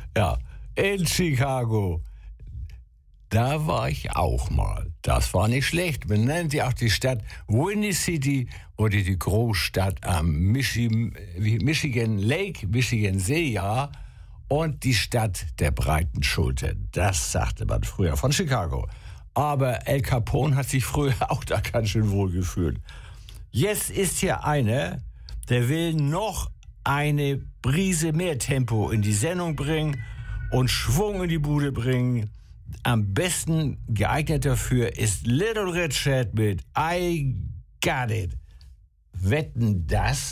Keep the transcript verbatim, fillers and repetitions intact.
Ja, in Chicago. Da war ich auch mal. Das war nicht schlecht. Man nennt ja auch die Stadt Windy City oder die Großstadt am Michi- Michigan Lake, Michigan See, ja. Und die Stadt der breiten Schulter. Das sagte man früher von Chicago. Aber Al Capone hat sich früher auch da ganz schön wohl gefühlt. Jetzt ist hier einer, der will noch eine Prise mehr Tempo in die Sendung bringen und Schwung in die Bude bringen. Am besten geeignet dafür ist Little Richard mit I Got It. Wetten das?